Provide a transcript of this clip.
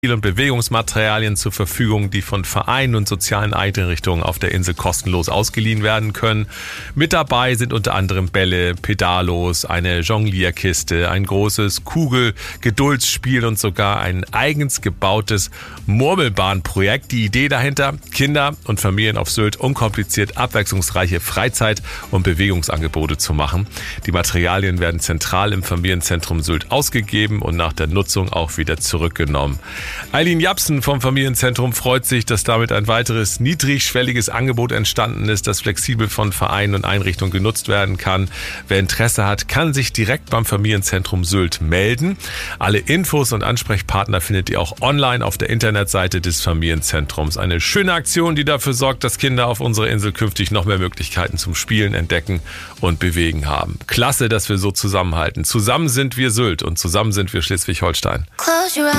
und Bewegungsmaterialien zur Verfügung, die von Vereinen und sozialen Einrichtungen auf der Insel kostenlos ausgeliehen werden können. Mit dabei sind unter anderem Bälle, Pedalos, eine Jonglierkiste, ein großes Kugel-Geduldsspiel und sogar ein eigens gebautes Murmelbahnprojekt. Die Idee dahinter: Kinder und Familien auf Sylt unkompliziert abwechslungsreiche Freizeit- und Bewegungsangebote zu machen. Die Materialien werden zentral im Familienzentrum Sylt ausgegeben und nach der Nutzung auch wieder zurückgenommen. Eileen Japsen vom Familienzentrum freut sich, dass damit ein weiteres niedrigschwelliges Angebot entstanden ist, das flexibel von Vereinen und Einrichtungen genutzt werden kann. Wer Interesse hat, kann sich direkt beim Familienzentrum Sylt melden. Alle Infos und Ansprechpartner findet ihr auch online auf der Internetseite des Familienzentrums. Eine schöne Aktion, die dafür sorgt, dass Kinder auf unserer Insel künftig noch mehr Möglichkeiten zum Spielen, Entdecken und Bewegen haben. Klasse, dass wir so zusammenhalten. Zusammen sind wir Sylt und zusammen sind wir Schleswig-Holstein.